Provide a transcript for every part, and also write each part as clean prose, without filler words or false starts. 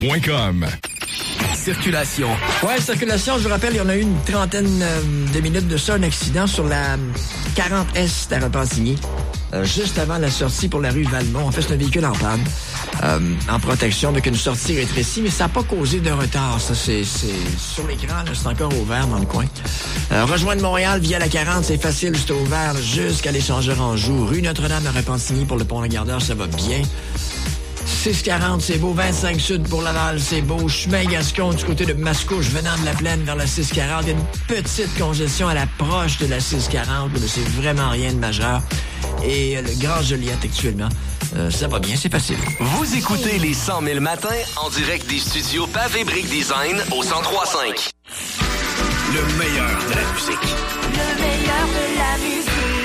.com. Circulation. Ouais, circulation, je vous rappelle, il y en a eu une trentaine de minutes de ça, un accident sur la 40 Est à Repentigny, juste avant la sortie pour la rue Valmont. En fait, c'est un véhicule en panne, en protection, avec une sortie rétrécie, mais ça n'a pas causé de retard. Ça, c'est sur l'écran, là, c'est encore ouvert dans le coin. Rejoindre Montréal via la 40, c'est facile, c'est ouvert jusqu'à l'échangeur Anjou. Rue Notre-Dame à Repentigny pour le pont-Lagardeur, ça va bien. 640, c'est beau. 25 Sud pour Laval, c'est beau. Chemin Gascon du côté de Mascouche, venant de la plaine vers la 640. Il y a une petite congestion à l'approche de la 640, mais c'est vraiment rien de majeur. Et le Grand Joliette actuellement, ça va bien, c'est facile. Vous écoutez les 100 000 matins en direct des studios Pavé Brick Design au 103.5. Le meilleur de la musique. Le meilleur de la musique.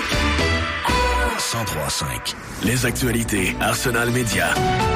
103.5. Les actualités Arsenal Média.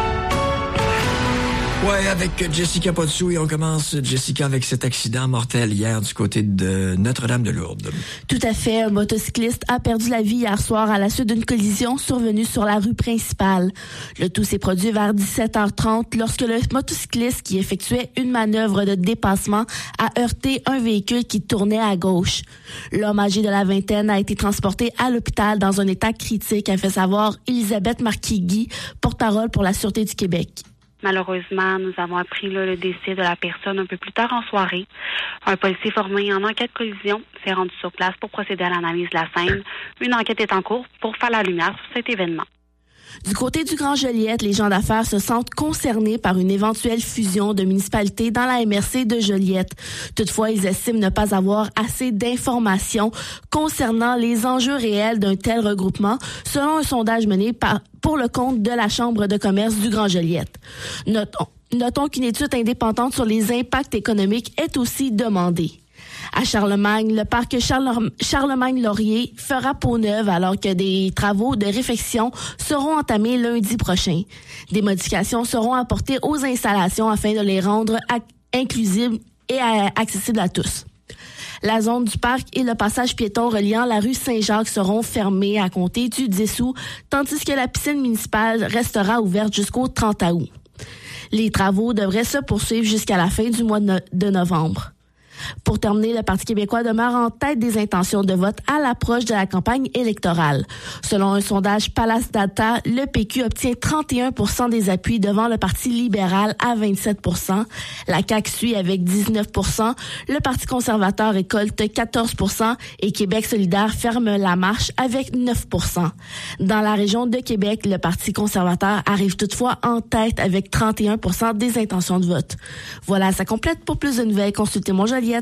Ouais, avec Jessica Potsou, et on commence, Jessica, avec cet accident mortel hier du côté de Notre-Dame-de-Lourdes. Tout à fait. Un motocycliste a perdu la vie hier soir à la suite d'une collision survenue sur la rue principale. Le tout s'est produit vers 17h30 lorsque le motocycliste qui effectuait une manœuvre de dépassement a heurté un véhicule qui tournait à gauche. L'homme âgé de la vingtaine a été transporté à l'hôpital dans un état critique, a fait savoir Elisabeth Marquis-Guy, porte-parole pour la Sûreté du Québec. Malheureusement, nous avons appris le décès de la personne un peu plus tard en soirée. Un policier formé en enquête collision s'est rendu sur place pour procéder à l'analyse de la scène. Une enquête est en cours pour faire la lumière sur cet événement. Du côté du Grand Joliette, les gens d'affaires se sentent concernés par une éventuelle fusion de municipalités dans la MRC de Joliette. Toutefois, ils estiment ne pas avoir assez d'informations concernant les enjeux réels d'un tel regroupement, selon un sondage mené pour le compte de la Chambre de commerce du Grand Joliette. Notons qu'une étude indépendante sur les impacts économiques est aussi demandée. À Charlemagne, le parc Charlemagne-Laurier fera peau neuve alors que des travaux de réfection seront entamés lundi prochain. Des modifications seront apportées aux installations afin de les rendre inclusives et accessibles à tous. La zone du parc et le passage piéton reliant la rue Saint-Jacques seront fermés à compter du 10 août, tandis que la piscine municipale restera ouverte jusqu'au 30 août. Les travaux devraient se poursuivre jusqu'à la fin du mois de novembre. Pour terminer, le Parti québécois demeure en tête des intentions de vote à l'approche de la campagne électorale. Selon un sondage Palace Data, le PQ obtient 31% des appuis devant le Parti libéral à 27%. La CAQ suit avec 19%. Le Parti conservateur récolte 14% et Québec solidaire ferme la marche avec 9%. Dans la région de Québec, le Parti conservateur arrive toutefois en tête avec 31% des intentions de vote. Voilà, ça complète. Pour plus de nouvelles, consultez monjoliette.com.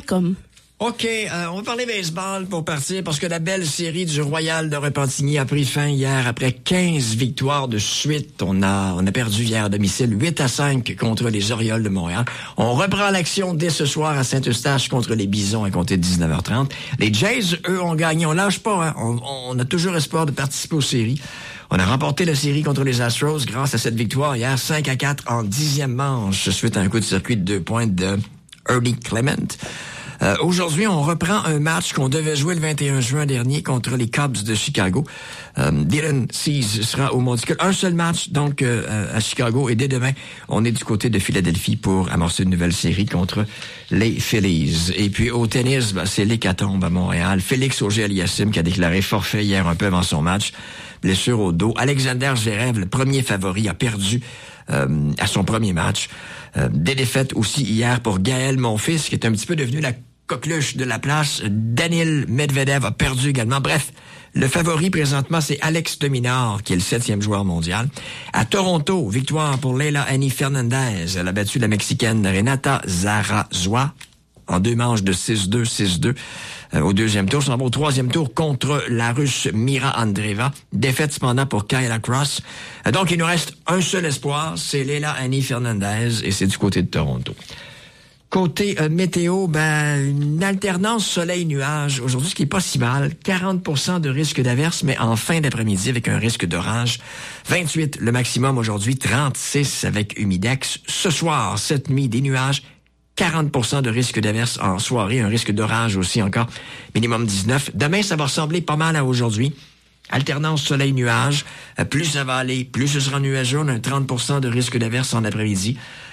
OK, on va parler baseball pour partir parce que la belle série du Royal de Repentigny a pris fin hier après 15 victoires de suite. On a perdu hier à domicile 8-5 contre les Orioles de Montréal. On reprend l'action dès ce soir à Saint-Eustache contre les Bisons à compter de 19h30. Les Jays, eux, ont gagné. On lâche pas, hein. On a toujours espoir de participer aux séries. On a remporté la série contre les Astros grâce à cette victoire hier 5-4 en 10e manche suite à un coup de circuit de 2 points de Early Clement. Aujourd'hui, on reprend un match qu'on devait jouer le 21 juin dernier contre les Cubs de Chicago. Dylan Cease sera au monticule. Un seul match, donc, à Chicago. Et dès demain, on est du côté de Philadelphie pour amorcer une nouvelle série contre les Phillies. Et puis, au tennis, c'est l'hécatombe à Montréal. Félix Auger-Aliassime qui a déclaré forfait hier un peu avant son match. Blessure au dos. Alexander Zverev, le premier favori, a perdu à son premier match. Des défaites aussi hier pour Gaël Monfils, qui est un petit peu devenu la coqueluche de la place. Daniil Medvedev a perdu également. Bref, le favori présentement, c'est Alex de Minaur, qui est le 7e joueur mondial. À Toronto, victoire pour Leila Annie Fernandez. Elle a battu la Mexicaine Renata Zarazua en 2 manches de 6-2, 6-2 au 2e tour. On va au 3e tour contre la Russe Mira Andreeva. Défaite cependant pour Kayla Cross. Donc, il nous reste un seul espoir, c'est Leila Annie Fernandez, et c'est du côté de Toronto. Côté météo, une alternance soleil-nuage. Aujourd'hui, ce qui est pas si mal. 40% de risque d'averse, mais en fin d'après-midi avec un risque d'orage. 28 le maximum aujourd'hui, 36 avec humidex. Ce soir, cette nuit, des nuages. 40% de risque d'averse en soirée, un risque d'orage aussi encore, minimum 19. Demain, ça va ressembler pas mal à aujourd'hui. Alternance soleil-nuage. Plus ça va aller, plus ce sera nuageux. On a un 30% de risque d'averse en après-midi.